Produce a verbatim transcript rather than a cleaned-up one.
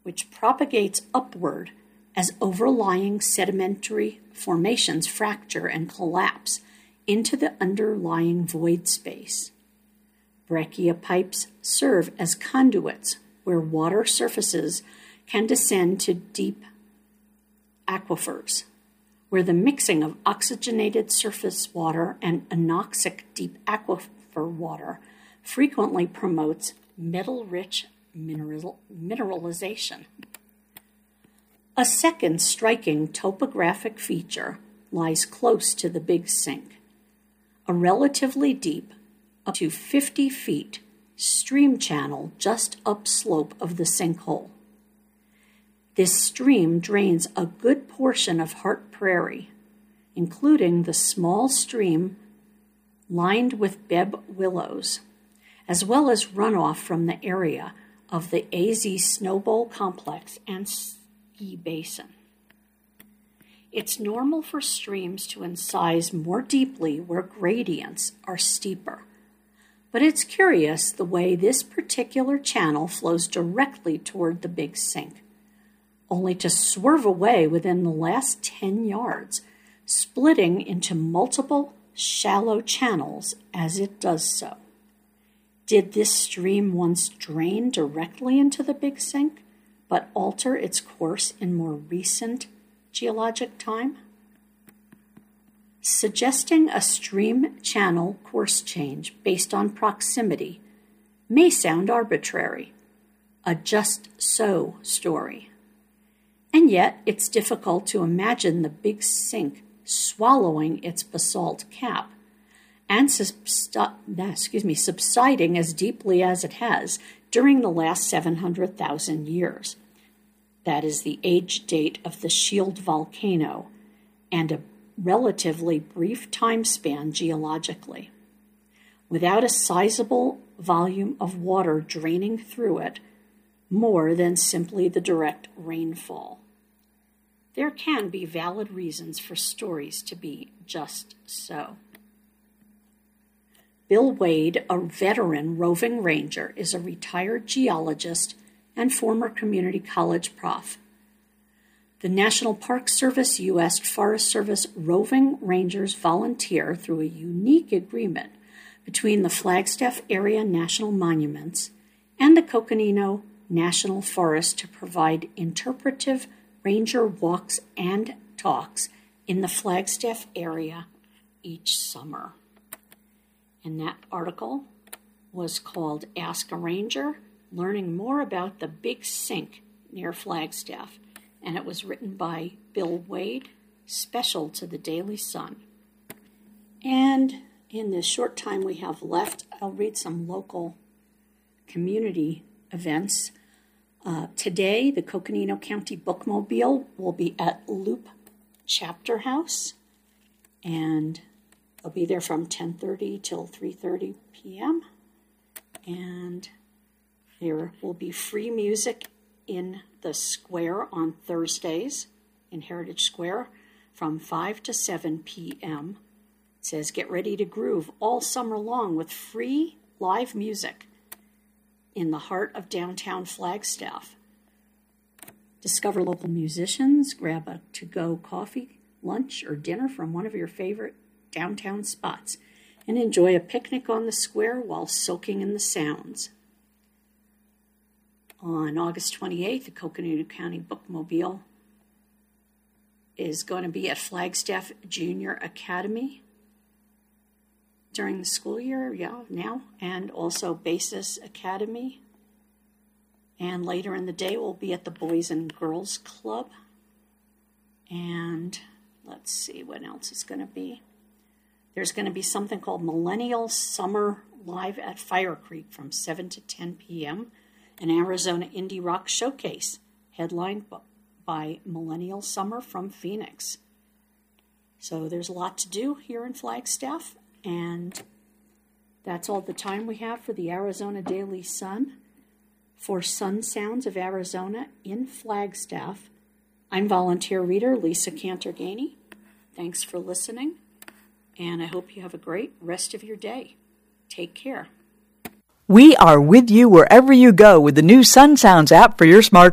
which propagates upward as overlying sedimentary formations fracture and collapse into the underlying void space. Breccia pipes serve as conduits where water surfaces can descend to deep aquifers, where the mixing of oxygenated surface water and anoxic deep aquifer water frequently promotes metal-rich mineral- mineralization. A second striking topographic feature lies close to the Big Sink, a relatively deep, up to fifty feet, stream channel just upslope of the sinkhole. This stream drains a good portion of Hart Prairie, including the small stream lined with Bebb willows, as well as runoff from the area of the A Z Snowbowl Complex and Ski Basin. It's normal for streams to incise more deeply where gradients are steeper, but it's curious the way this particular channel flows directly toward the Big Sink, only to swerve away within the last ten yards, splitting into multiple shallow channels as it does so. Did this stream once drain directly into the Big Sink, but alter its course in more recent geologic time? Suggesting a stream channel course change based on proximity may sound arbitrary, a just so story. And yet it's difficult to imagine the Big Sink swallowing its basalt cap and substi- excuse me, subsiding as deeply as it has during the last seven hundred thousand years. That is the age date of the Shield volcano and a relatively brief time span geologically. Without a sizable volume of water draining through it, more than simply the direct rainfall. There can be valid reasons for stories to be just so. Bill Wade, a veteran roving ranger, is a retired geologist and former community college prof. The National Park Service U S Forest Service roving rangers volunteer through a unique agreement between the Flagstaff Area National Monuments and the Coconino National Forest to provide interpretive ranger walks and talks in the Flagstaff area each summer. And that article was called Ask a Ranger, Learning More About the Big Sink near Flagstaff, and it was written by Bill Wade, special to the Daily Sun. And in the short time we have left, I'll read some local community events. Uh, today, the Coconino County Bookmobile will be at Loop Chapter House, and they'll be there from ten thirty till three thirty p.m., and there will be free music in the square on Thursdays in Heritage Square from five to seven p.m. It says, get ready to groove all summer long with free live music in the heart of downtown Flagstaff. Discover local musicians, grab a to-go coffee, lunch, or dinner from one of your favorite downtown spots, and enjoy a picnic on the square while soaking in the sounds. On August twenty-eighth, the Coconino County Bookmobile is going to be at Flagstaff Junior Academy during the school year, yeah, now, and also Basis Academy. And later in the day, we'll be at the Boys and Girls Club. And let's see what else is going to be. There's going to be something called Millennial Summer Live at Fire Creek from seven to ten p.m., an Arizona Indie Rock Showcase, headlined by Millennial Summer from Phoenix. So there's a lot to do here in Flagstaff, and that's all the time we have for the Arizona Daily Sun. For Sun Sounds of Arizona in Flagstaff, I'm volunteer reader Lisa Cantor-Gainey. Thanks for listening, and I hope you have a great rest of your day. Take care. We are with you wherever you go with the new Sun Sounds app for your smartphone.